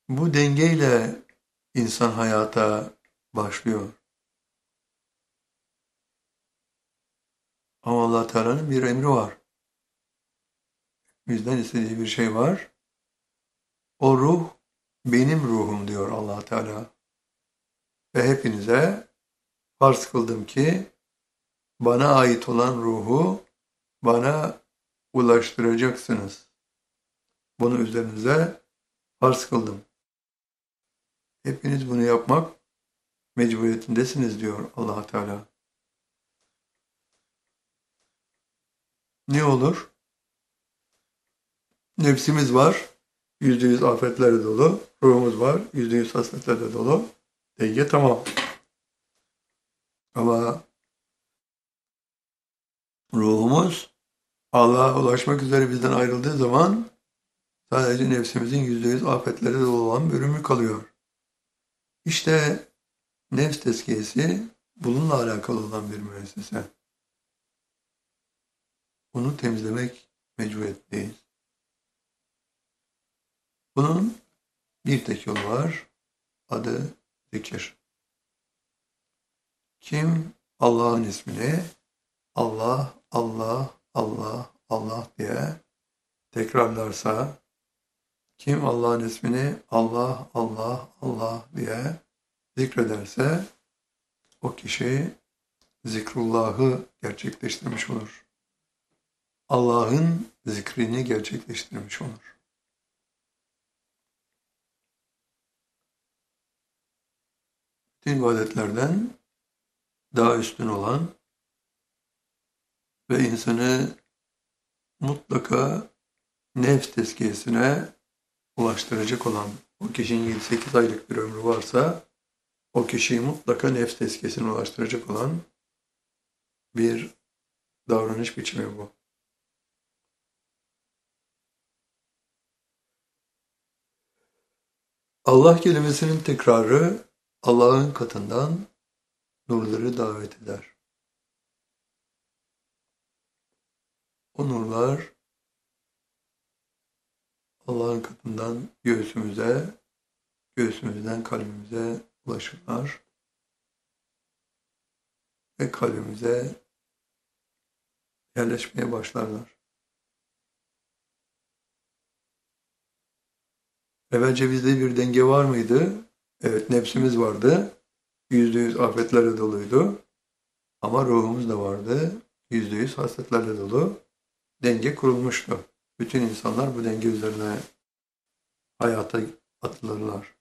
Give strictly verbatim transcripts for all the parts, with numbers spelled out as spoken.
Bu dengeyle insan hayata başlıyor. Ama Allah Teala'nın bir emri var. Bizden istediği bir şey var. O ruh benim ruhum diyor Allah Teala. Ve hepinize farz kıldım ki bana ait olan ruhu bana ulaştıracaksınız. Bunu üzerinize farz kıldım. Hepiniz bunu yapmak mecburiyetindesiniz diyor Allah Teala. Ne olur? Nefsimiz var, yüzde yüz afetlerle dolu. Ruhumuz var, yüzde yüz hasletlerle dolu. Denge tamam. Ama ruhumuz Allah'a ulaşmak üzere bizden ayrıldığı zaman sadece nefsimizin yüzde yüz afetlerle dolu olan bölümü kalıyor. İşte nefs tezkiyesi bununla alakalı olan bir müessese. Bunu temizlemek mecburiyetindeyiz. Bunun bir tek yolu var. Adı zikir. Kim Allah'ın ismini Allah, Allah, Allah, Allah diye tekrarlarsa, kim Allah'ın ismini Allah, Allah, Allah diye zikrederse, o kişi zikrullahı gerçekleştirmiş olur. Allah'ın zikrini gerçekleştirmiş olur. Bütün ibadetlerden daha üstün olan ve insanı mutlaka nefs tezkiyesine ulaştıracak olan, o kişinin yedi sekiz aylık bir ömrü varsa, o kişiyi mutlaka nefs tezkiyesine ulaştıracak olan bir davranış biçimi bu. Allah kelimesinin tekrarı Allah'ın katından nurları davet eder. O nurlar Allah'ın katından göğsümüze, göğsümüzden kalbimize ulaşırlar ve kalbimize yerleşmeye başlarlar. Evvelce bizde bir denge var mıydı? Evet, nefsimiz vardı. Yüzde yüz afetlerle doluydu. Ama ruhumuz da vardı. Yüzde yüz hasletlerle dolu. Denge kurulmuştu. Bütün insanlar bu denge üzerine hayata atılırlar.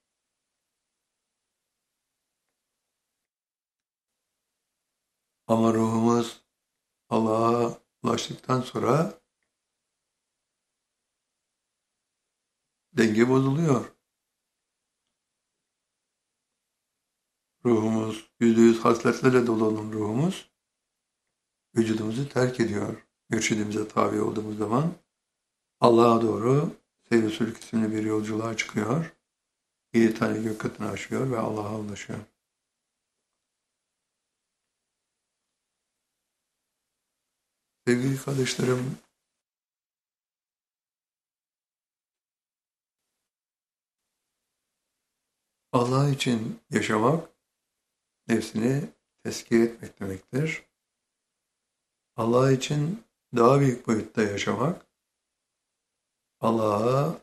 Ama ruhumuz Allah'a ulaştıktan sonra denge bozuluyor. Ruhumuz, yüzde yüz hasletlerle dolu olan ruhumuz vücudumuzu terk ediyor. Mürşidimize tabi olduğumuz zaman Allah'a doğru Seyr-i Sülük isimli bir yolculuğa çıkıyor. Yedi tane gök katını aşıyor ve Allah'a ulaşıyor. Sevgili kardeşlerim, Allah için yaşamak, nefsini tezkiye etmek demektir. Allah için daha büyük boyutta yaşamak, Allah'a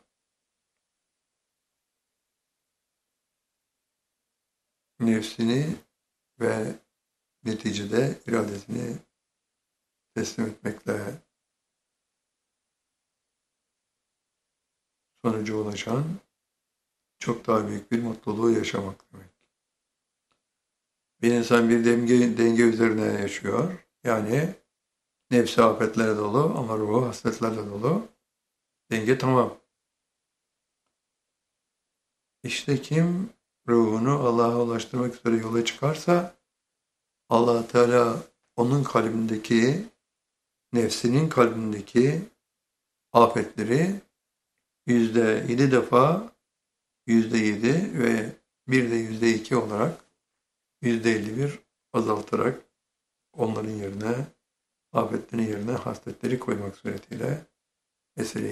nefsini ve neticede iradesini teslim etmekle sonuca ulaşan çok daha büyük bir mutluluğu yaşamak demek. Bir insan bir denge, denge üzerine yaşıyor. Yani nefsi afetlere dolu ama ruhu hasletlerle dolu. Denge tamam. İşte kim ruhunu Allah'a ulaştırmak üzere yola çıkarsa Allah Teala onun kalbindeki, nefsinin kalbindeki afetleri yüzde yedi defa yüzde yedi ve bir de yüzde iki olarak yüzde elli bir azaltarak onların yerine, afetlerin yerine hasletleri koymak suretiyle meseleyi